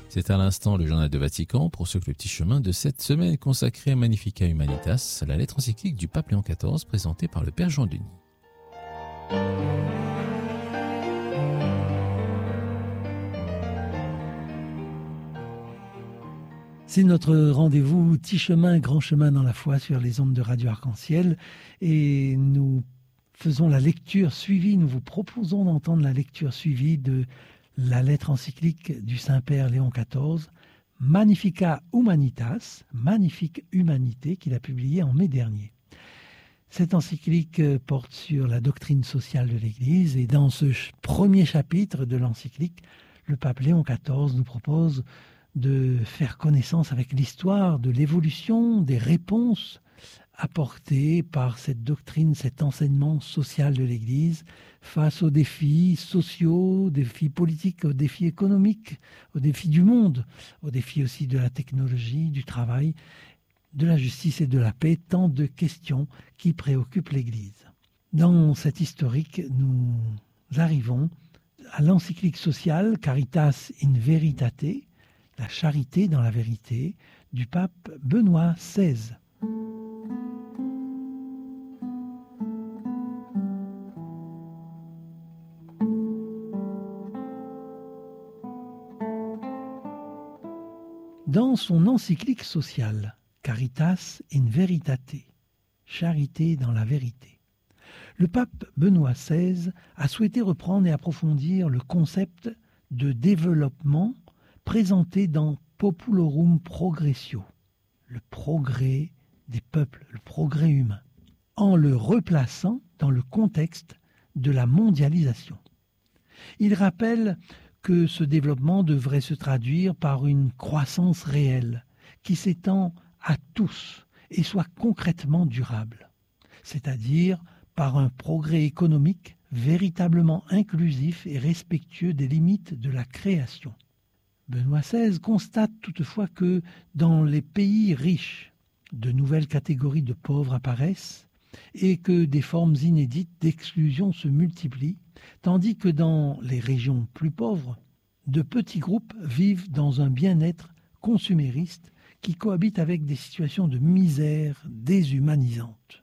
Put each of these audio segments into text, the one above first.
C'est à l'instant le journal de Vatican pour ce que le petit chemin de cette semaine consacré à Magnificat Humanitas, la lettre encyclique du pape Léon XIV présentée par le Père Jean Denis. C'est notre rendez-vous petit chemin, grand chemin dans la foi sur les ondes de Radio Arc-en-Ciel et nous faisons la lecture suivie, nous vous proposons d'entendre la lecture suivie de la lettre encyclique du Saint-Père Léon XIV, Magnificat Humanitas, Magnifique Humanité, qu'il a publiée en mai dernier. Cette encyclique porte sur la doctrine sociale de l'Église et dans ce premier chapitre de l'encyclique, le pape Léon XIV nous propose de faire connaissance avec l'histoire de l'évolution des réponses apportées par cette doctrine, cet enseignement social de l'Église face aux défis sociaux, aux défis politiques, aux défis économiques, aux défis du monde, aux défis aussi de la technologie, du travail, de la justice et de la paix, tant de questions qui préoccupent l'Église. Dans cet historique, nous arrivons à l'encyclique sociale Caritas in Veritate, la charité dans la vérité, du pape Benoît XVI. Dans son encyclique sociale, Caritas in Veritate, charité dans la vérité, le pape Benoît XVI a souhaité reprendre et approfondir le concept de développement présenté dans Populorum Progressio, le progrès des peuples, le progrès humain, en le replaçant dans le contexte de la mondialisation. Il rappelle que ce développement devrait se traduire par une croissance réelle qui s'étend à tous et soit concrètement durable, c'est-à-dire par un progrès économique véritablement inclusif et respectueux des limites de la création. Benoît XVI constate toutefois que dans les pays riches, de nouvelles catégories de pauvres apparaissent et que des formes inédites d'exclusion se multiplient, tandis que dans les régions plus pauvres, de petits groupes vivent dans un bien-être consumériste qui cohabite avec des situations de misère déshumanisantes.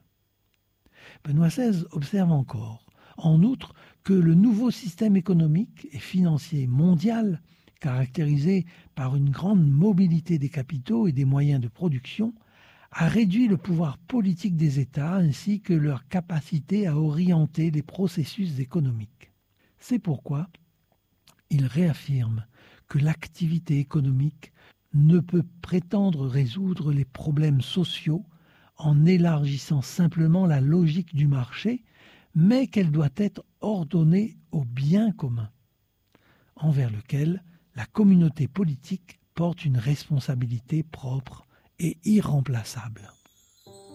Benoît XVI observe encore, en outre, que le nouveau système économique et financier mondial, caractérisé par une grande mobilité des capitaux et des moyens de production, a réduit le pouvoir politique des États ainsi que leur capacité à orienter les processus économiques. C'est pourquoi il réaffirme que l'activité économique ne peut prétendre résoudre les problèmes sociaux en élargissant simplement la logique du marché, mais qu'elle doit être ordonnée au bien commun, envers lequel la communauté politique porte une responsabilité propre et irremplaçable.